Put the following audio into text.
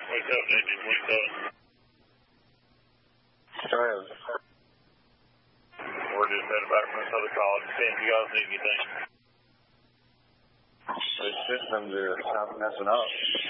Wake up, Nathan. Wake up. Go ahead. We're just headed back from this other college. Seeing if you guys need anything. The systems are messing up.